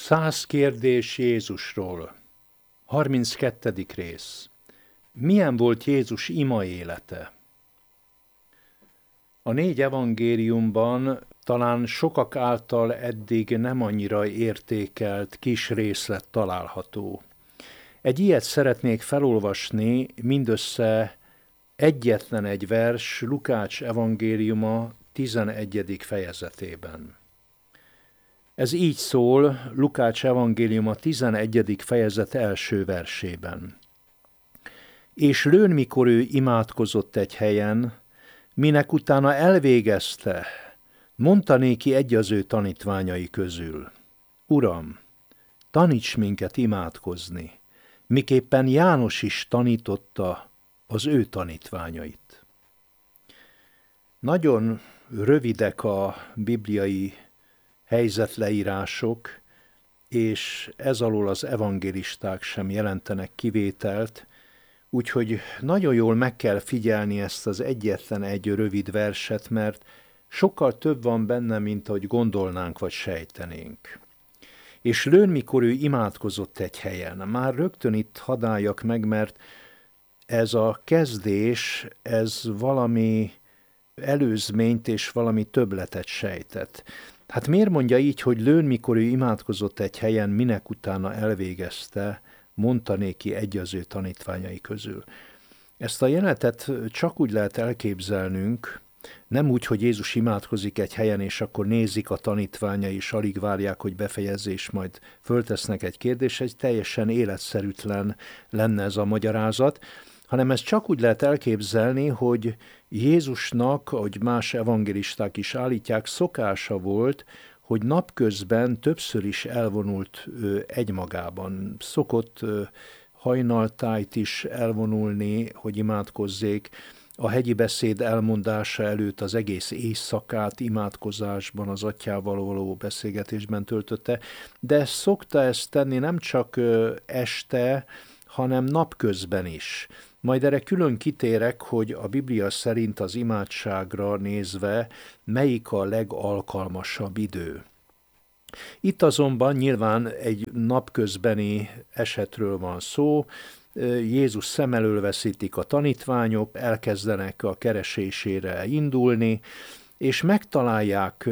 100 kérdés Jézusról. 32. rész. Milyen volt Jézus ima élete? A 4 evangéliumban talán sokak által eddig nem annyira értékelt kis részlet található. Egy ilyet szeretnék felolvasni, mindössze egyetlen egy vers Lukács evangéliuma 11. fejezetében. Ez így szól Lukács evangéliuma 11. fejezet első versében. És lőn, mikor ő imádkozott egy helyen, minek utána elvégezte, mondta néki egy az ő tanítványai közül: Uram, taníts minket imádkozni, miképpen János is tanította az ő tanítványait. Nagyon rövidek a bibliai helyzetleírások, és ez alól az evangélisták sem jelentenek kivételt, úgyhogy nagyon jól meg kell figyelni ezt az egyetlen egy rövid verset, mert sokkal több van benne, mint ahogy gondolnánk vagy sejtenénk. És lőn, mikor ő imádkozott egy helyen. Már rögtön itt hadáljak meg, mert ez a kezdés, ez valami előzményt és valami többletet sejtett. Hát miért mondja így, hogy lőn, mikor ő imádkozott egy helyen, minek utána elvégezte, mondta néki egy az ő tanítványai közül. Ezt a jelenetet csak úgy lehet elképzelnünk, nem úgy, hogy Jézus imádkozik egy helyen, és akkor nézik a tanítványai, és alig várják, hogy befejezze, és majd föltesznek egy kérdést, egy teljesen életszerűtlen lenne ez a magyarázat, hanem ezt csak úgy lehet elképzelni, hogy Jézusnak, ahogy más evangélisták is állítják, szokása volt, hogy napközben többször is elvonult egymagában. Szokott hajnaltájt is elvonulni, hogy imádkozzék. A hegyi beszéd elmondása előtt az egész éjszakát imádkozásban, az atyával való beszélgetésben töltötte, de szokta ezt tenni nem csak este, hanem napközben is. Majd erre külön kitérek, hogy a Biblia szerint az imádságra nézve melyik a legalkalmasabb idő. Itt azonban nyilván egy napközbeni esetről van szó, Jézus szem elől veszítik a tanítványok, elkezdenek a keresésére indulni, és megtalálják